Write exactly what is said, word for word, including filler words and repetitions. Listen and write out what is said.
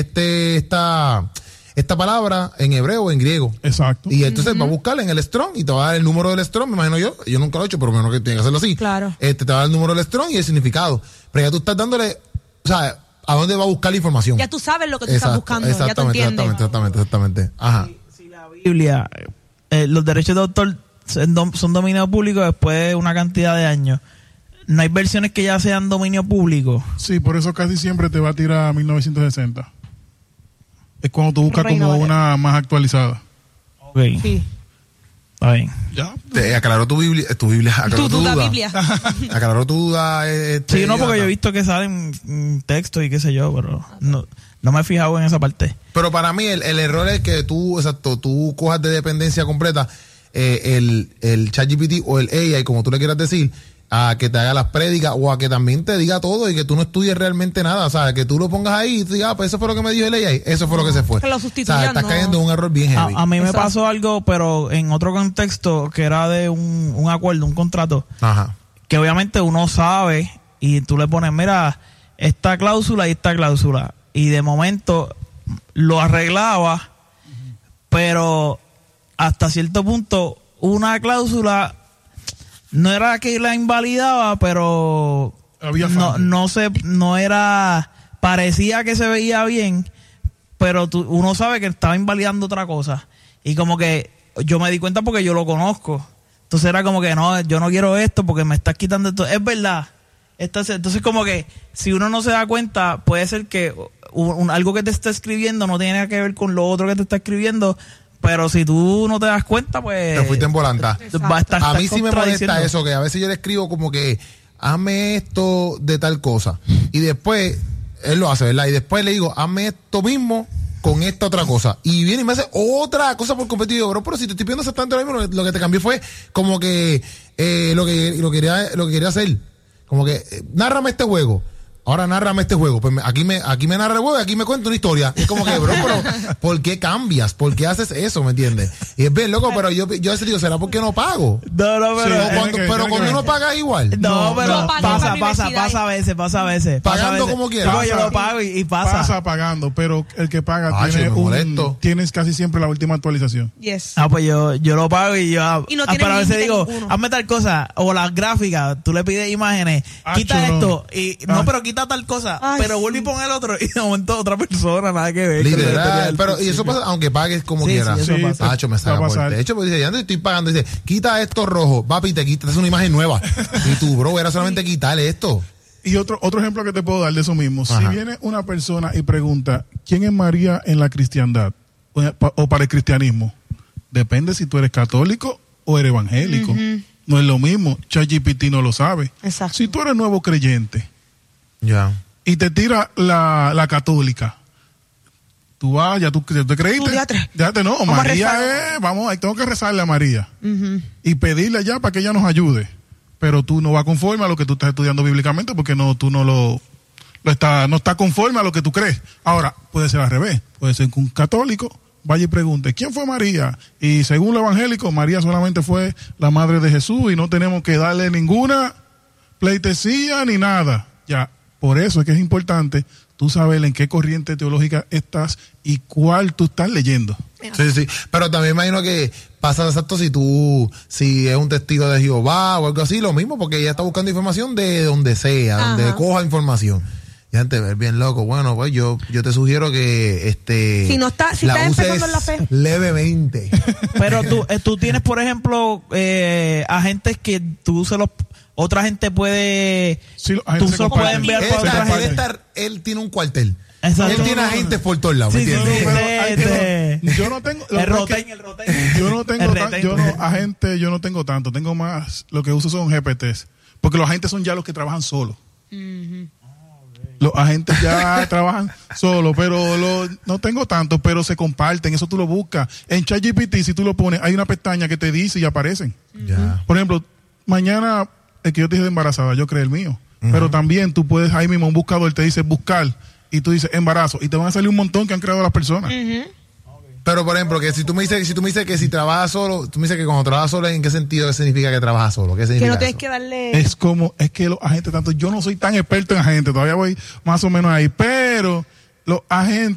este esta, esta palabra en hebreo o en griego. Exacto. Y entonces uh-huh. va a buscarla en el Strong y te va a dar el número del Strong, me imagino yo. Yo nunca lo he hecho, pero menos que tiene que hacerlo así. Claro. Este, te va a dar el número del Strong y el significado. Pero ya tú estás dándole, o sea, ¿a dónde va a buscar la información? Ya tú sabes lo que tú Exacto, estás buscando, exactamente, ya tú entiendes. Exactamente, exactamente, exactamente. Ajá. Si, si la Biblia, eh, los derechos de autor son, son dominio público después de una cantidad de años, ¿no hay versiones que ya sean dominio público? Sí, por eso casi siempre te va a tirar a mil novecientos sesenta. Es cuando tú buscas Reino como Valera. una más actualizada. Ok. Sí. Está bien. Ya. Te aclaró tu Biblia, tu Biblia, aclaró Tu tu duda duda. Biblia. Aclaró tu duda. Este, Sí, no, porque yo he visto que salen mm, textos y qué sé yo, pero no, no me he fijado en esa parte. Pero para mí el, el error es que tú, exacto, tú cojas de dependencia completa eh, el, el ChatGPT o el A I, como tú le quieras decir, a que te haga las prédicas o a que también te diga todo y que tú no estudies realmente nada. O sea, que tú lo pongas ahí y tú digas, ah, pues eso fue lo que me dijo el A I, eso fue lo que se fue. Que lo O sustituyan, sea, estás no. cayendo en un error bien A, heavy. a mí me Exacto. pasó algo, pero en otro contexto, que era de un, un acuerdo, un contrato, Ajá. que obviamente uno sabe y tú le pones, mira, esta cláusula y esta cláusula. Y de momento lo arreglaba, pero hasta cierto punto una cláusula no era que la invalidaba, pero Había no, fallo. no se, no era, parecía que se veía bien, pero tú, uno sabe que estaba invalidando otra cosa. Y como que yo me di cuenta porque yo lo conozco. Entonces era como que no, yo no quiero esto porque me estás quitando esto. Es verdad. Entonces, entonces como que si uno no se da cuenta, puede ser que un, un- algo que te está escribiendo no tiene nada que ver con lo otro que te está escribiendo, pero si tú no te das cuenta, pues Te fuiste en volanta. va a estar, A mí sí me molesta contradiciendo. eso, que a veces yo le escribo como que hazme esto de tal cosa. Y después, él lo hace, ¿verdad? Y después le digo, hazme esto mismo con esta otra cosa. Y viene y me hace otra cosa por completo. Y digo, bro, pero si te estoy pidiendo exactamente lo mismo, lo que te cambió fue como que eh, lo que lo que quería, lo que quería hacer. Como que, eh, nárrame este juego. Ahora nárrame este juego. Pues me- aquí me aquí me narra el juego y aquí me cuenta una historia. Es como que, bro, pero ¿por qué cambias? ¿Por qué haces eso? ¿Me entiendes? Y es bien loco, pero yo, yo a veces digo, ¿será porque no pago? No, no, pero... Sí, O tiene cuando- que- pero tiene cuando que uno ver. paga igual. No, No, pero no pagues pasa, la pasa, universidad. pasa a veces, pasa a veces. pasa a Pagando veces. como quiera. No, yo Pasa. lo pago y, y pasa. Pasa pagando, pero el que paga Ay, tiene me un, molesto. tienes casi siempre la última actualización. Yes. Ah, pues yo, yo lo pago y yo... ah, Y no ah, tiene pero a veces límite digo, ninguno. hazme tal cosa, o las gráficas, tú le pides imágenes, Ah, quita chulo. esto, y no, Ah. pero quita tal cosa, Ay, pero vuelve y sí. pon el otro, y de momento otra persona, nada que ver. con lo que tenía Literal, al pero y eso principio. pasa aunque pagues como Sí, quieras. sí, eso Sí, pasa. Tacho, me va saca a por pasar. el techo, porque dice, ya no estoy pagando, dice, quita esto rojo, papi, te quitas una imagen nueva. Y tú, bro, era solamente quitarle esto. Y otro otro ejemplo que te puedo dar de eso mismo. Ajá. Si viene una persona y pregunta, ¿quién es María en la cristiandad o, o para el cristianismo? Depende si tú eres católico o eres evangélico. No es lo mismo. ChatGPT no lo sabe. Exacto. Si tú eres nuevo creyente Ya. y te tira la, la católica, tú vas, ya tú, ya te creíste. Tú, diatre. Diatre, no, Vamos a María rezar. es, vamos, ahí tengo que rezarle a María Ujú. y pedirle ya para que ella nos ayude. Pero tú no vas conforme a lo que tú estás estudiando bíblicamente porque no, tú no lo, lo está, no está conforme a lo que tú crees. Ahora, puede ser al revés. Puede ser que un católico vaya y pregunte, ¿quién fue María? Y según lo evangélico, María solamente fue la madre de Jesús y no tenemos que darle ninguna pleitesía ni nada. Ya, por eso es que es importante tú saber en qué corriente teológica estás y cuál tú estás leyendo. Sí, sí. Pero también imagino que pasa exacto si tú, si es un testigo de Jehová o algo así, lo mismo, porque ella está buscando información de donde sea, donde Ajá. coja información. Y antes ver bien loco, bueno, pues yo, yo te sugiero que este Si no está- si la estás uses empezando en la fe. levemente. Pero tú, eh, tú tienes, por ejemplo, eh, agentes que tú se los... Otra gente puede... Sí, los tú agentes se se los puedes comparten. enviar él, para está- otra él, gente. está- él tiene un cuartel. Exacto. Él tiene agentes por todos lados, ¿me Sí, sí, entiendes? sí. Pero hay que- Este- yo no tengo lo El que- roten, el roten. yo no tengo El tan- retén. yo no agente yo no tengo tanto, tengo más, lo que uso son G P Ts, porque los agentes son ya los que trabajan solos. Los agentes ya trabajan solos, pero lo- no tengo tanto, pero se comparten, eso tú lo buscas. En ChatGPT, si tú lo pones, hay una pestaña que te dice y aparecen. Ya. Por ejemplo, mañana el que yo te dije de embarazada, yo creé el mío. Pero también tú puedes, ahí mismo un buscador te dice buscar y tú dices embarazo y te van a salir un montón que han creado las personas. Pero por ejemplo, que si tú me dices, si tú me dices que si trabajas solo, tú me dices que cuando trabajas solo, ¿en qué sentido significa que trabajas solo? ¿Qué Que significa no tienes eso? que darle... Es como, es que los agentes, tanto, yo no soy tan experto en agentes, todavía voy más o menos ahí, pero los agentes